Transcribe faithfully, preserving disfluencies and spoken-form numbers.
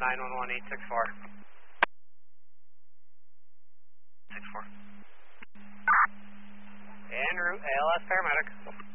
nine one one eight six four. six four. En route, A L S paramedic.